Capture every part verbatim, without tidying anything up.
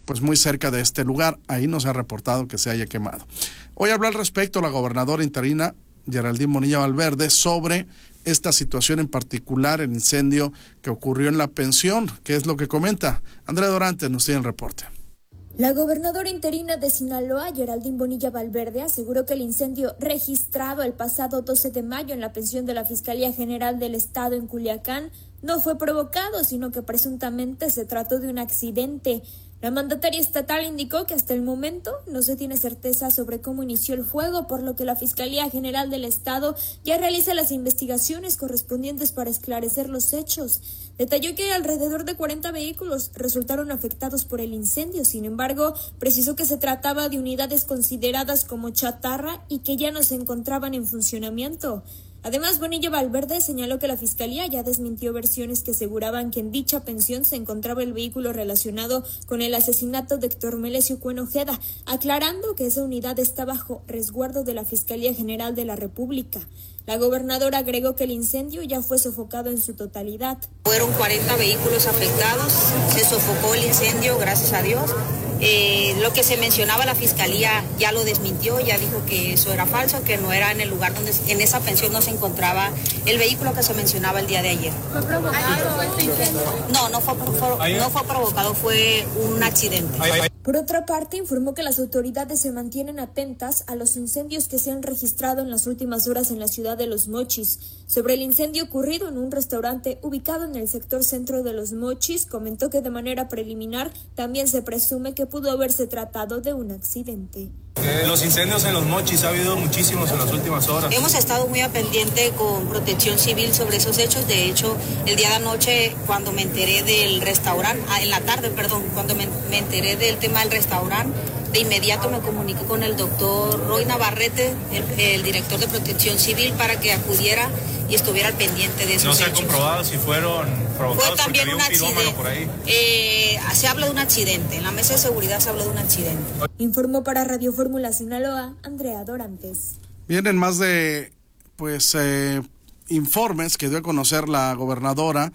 pues muy cerca de este lugar. Ahí no se ha reportado que se haya quemado. Hoy habló al respecto la gobernadora interina Geraldine Bonilla Valverde sobre esta situación en particular, el incendio que ocurrió en la pensión. ¿Qué es lo que comenta? Andrea Dorante nos tiene el reporte. La gobernadora interina de Sinaloa, Geraldine Bonilla Valverde, aseguró que el incendio registrado el pasado doce de mayo en la pensión de la Fiscalía General del Estado en Culiacán no fue provocado, sino que presuntamente se trató de un accidente. La mandataria estatal indicó que hasta el momento no se tiene certeza sobre cómo inició el fuego, por lo que la Fiscalía General del Estado ya realiza las investigaciones correspondientes para esclarecer los hechos. Detalló que alrededor de cuarenta vehículos resultaron afectados por el incendio. Sin embargo, precisó que se trataba de unidades consideradas como chatarra y que ya no se encontraban en funcionamiento. Además, Bonilla Valverde señaló que la Fiscalía ya desmintió versiones que aseguraban que en dicha pensión se encontraba el vehículo relacionado con el asesinato de Héctor Melesio Cuen Ojeda, aclarando que esa unidad está bajo resguardo de la Fiscalía General de la República. La gobernadora agregó que el incendio ya fue sofocado en su totalidad. Fueron cuarenta vehículos afectados, se sofocó el incendio, gracias a Dios. Eh, lo que se mencionaba la Fiscalía ya lo desmintió, ya dijo que eso era falso, que no era en el lugar donde, en esa pensión no se encontraba el vehículo que se mencionaba el día de ayer. ¿Fue provocado este incendio? No, no fue, fue, no fue provocado, fue un accidente. Por otra parte, informó que las autoridades se mantienen atentas a los incendios que se han registrado en las últimas horas en la ciudad de Los Mochis. Sobre el incendio ocurrido en un restaurante ubicado en el sector centro de Los Mochis, comentó que de manera preliminar también se presume que pudo haberse tratado de un accidente. Los incendios en Los Mochis ha habido muchísimos en las últimas horas. Hemos estado muy a pendiente con Protección Civil sobre esos hechos. De hecho, el día de anoche, cuando me enteré del restaurante, ah, en la tarde, perdón, cuando me, me enteré del tema del restaurante, de inmediato me comuniqué con el doctor Roy Navarrete, el, el director de Protección Civil, para que acudiera y estuviera al pendiente de esos hechos. No se hechos. ha comprobado si fueron provocados. Fue también porque había un, un pirómano accidente. Por ahí. Eh, se habla de un accidente. En la mesa de seguridad se habla de un accidente. Informó para Radio Fórmula Sinaloa, Andrea Dorantes. Vienen más de pues eh, informes que dio a conocer la gobernadora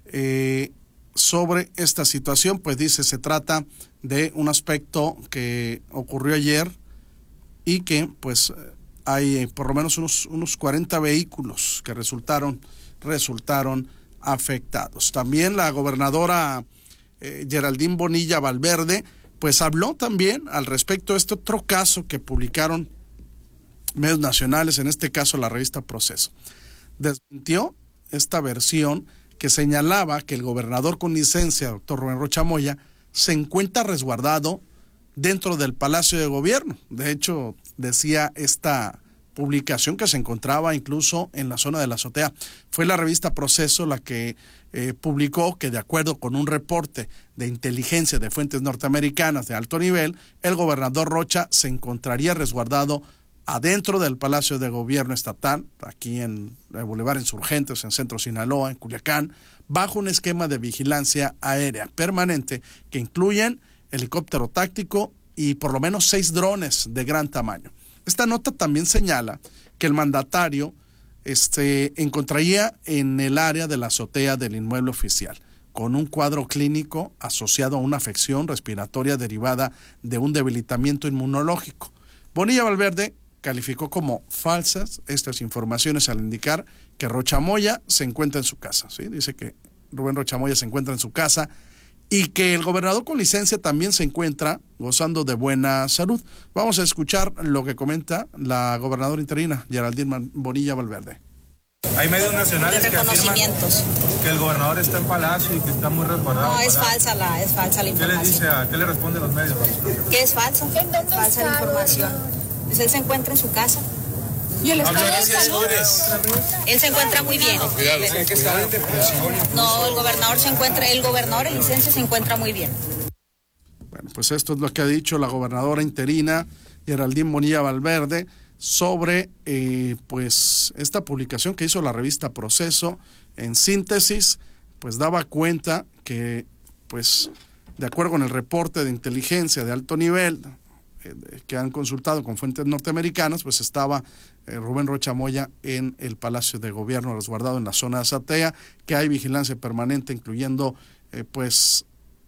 eh, sobre esta situación. Pues dice, se trata de un aspecto que ocurrió ayer y que pues hay eh, por lo menos unos, unos cuarenta vehículos que resultaron, resultaron afectados. También la gobernadora eh, Geraldine Bonilla Valverde pues habló también al respecto de este otro caso que publicaron medios nacionales, en este caso la revista Proceso. Desmintió esta versión que señalaba que el gobernador con licencia, doctor Rubén Rocha Moya, se encuentra resguardado dentro del Palacio de Gobierno. De hecho, decía esta publicación que se encontraba incluso en la zona de la azotea. Fue la revista Proceso la que eh, publicó que, de acuerdo con un reporte de inteligencia de fuentes norteamericanas de alto nivel, el gobernador Rocha se encontraría resguardado adentro del Palacio de Gobierno Estatal, aquí en el Boulevard Insurgentes, en Centro Sinaloa, en Culiacán, bajo un esquema de vigilancia aérea permanente que incluyen helicóptero táctico y por lo menos seis drones de gran tamaño. Esta nota también señala que el mandatario este, encontraría en el área de la azotea del inmueble oficial, con un cuadro clínico asociado a una afección respiratoria derivada de un debilitamiento inmunológico. Bonilla Valverde calificó como falsas estas informaciones al indicar que Rocha Moya se encuentra en su casa. ¿sí? Dice que Rubén Rocha Moya se encuentra en su casa y que el gobernador con licencia también se encuentra gozando de buena salud. Vamos a escuchar lo que comenta la gobernadora interina, Geraldine Bonilla Valverde. Hay medios nacionales de que afirman que el gobernador está en Palacio y que está muy resguardado. No, es falsa la, es falsa la información. ¿Qué les dice a, qué le responden los medios? Que es falso, es falsa la información. Pues él se encuentra en su casa. ¿Y el estado de salud? Él se encuentra muy bien. No, cuidado, hay que estar en depresión. No, el gobernador se encuentra, el gobernador en licencia se encuentra muy bien. Bueno, pues esto es lo que ha dicho la gobernadora interina, Geraldine Bonilla Valverde, sobre eh, pues esta publicación que hizo la revista Proceso. En síntesis, pues daba cuenta que, pues, de acuerdo con el reporte de inteligencia de alto nivel eh, que han consultado con fuentes norteamericanas, pues estaba eh, Rubén Rocha Moya en el Palacio de Gobierno resguardado en la zona de azotea, que hay vigilancia permanente, incluyendo eh, pues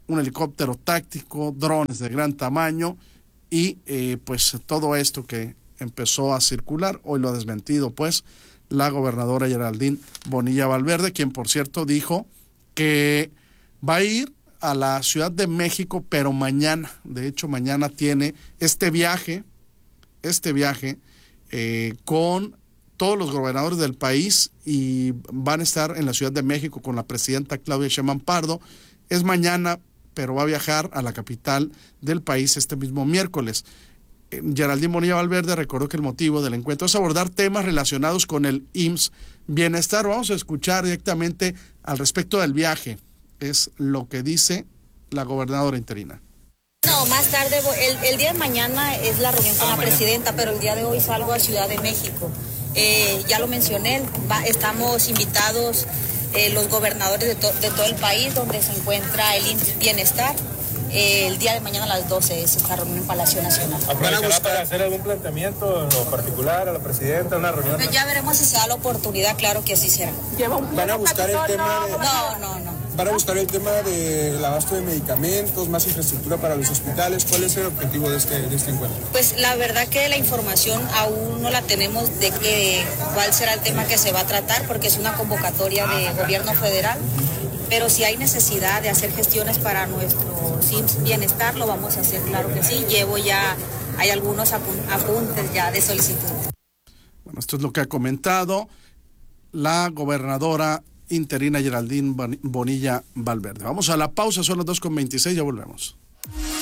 un helicóptero táctico, drones de gran tamaño y eh, pues todo esto que empezó a circular, hoy lo ha desmentido pues la gobernadora Geraldine Bonilla Valverde, quien por cierto dijo que va a ir a la Ciudad de México, pero mañana, de hecho mañana tiene este viaje, este viaje eh, con todos los gobernadores del país y van a estar en la Ciudad de México con la presidenta Claudia Sheinbaum Pardo. Es mañana, pero va a viajar a la capital del país este mismo miércoles. Geraldine Bonilla Valverde recordó que el motivo del encuentro es abordar temas relacionados con el I M S S Bienestar. Vamos a escuchar directamente al respecto del viaje. Es lo que dice la gobernadora interina. No, más tarde, el, el día de mañana es la reunión con ah, la mañana. presidenta, pero el día de hoy salgo a Ciudad de México. Eh, ya lo mencioné, va, estamos invitados eh, los gobernadores de, to, de todo el país donde se encuentra el I M S S Bienestar. Eh, el día de mañana a las doce es esta reunión en Palacio Nacional. ¿Aprovechará para hacer algún planteamiento en lo particular a la presidenta, una reunión? Pues ya veremos si se da la oportunidad, claro que así será. ¿Van a buscar el tema de... No, no, no. ¿Van a buscar el tema del abasto de medicamentos, más infraestructura para los hospitales? ¿Cuál es el objetivo de este, de este encuentro? Pues la verdad que la información aún no la tenemos de que, cuál será el tema que se va a tratar, porque es una convocatoria de gobierno federal. Pero si hay necesidad de hacer gestiones para nuestro I M S S Bienestar, lo vamos a hacer, claro que sí. Llevo ya, hay algunos apuntes ya de solicitud. Bueno, esto es lo que ha comentado la gobernadora interina Geraldine Bonilla Valverde. Vamos a la pausa, son las dos con veintiséis, ya volvemos.